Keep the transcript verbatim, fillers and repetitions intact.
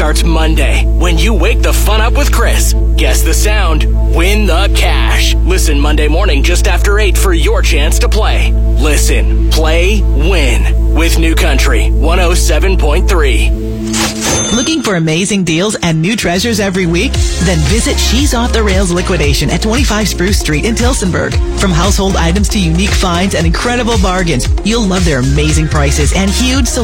starts Monday when you wake the fun up with Chris. Guess the sound, win the cash. Listen Monday morning just after eight for your chance to play. Listen, play, win with New Country one oh seven point three. Looking for amazing deals and new treasures every week? Then visit She's Off the Rails Liquidation at twenty-five Spruce Street in Tillsonburg. From household items to unique finds and incredible bargains, you'll love their amazing prices and huge selection.